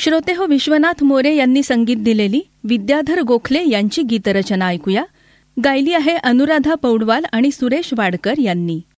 श्रोते हो, विश्वनाथ मोरे यांनी संगीत दिलेली विद्याधर गोखले यांची गीतरचना ऐकूया. गायली आहे अनुराधा पौडवाल आणि सुरेश वाडकर यांनी.